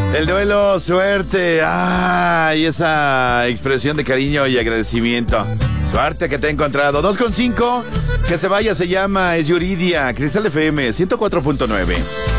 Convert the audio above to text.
El duelo, suerte. Ay, esa expresión de cariño y agradecimiento. Suerte que te he encontrado. 2.5. Que se vaya, se llama, es Yuridia. Cristal FM 104.9.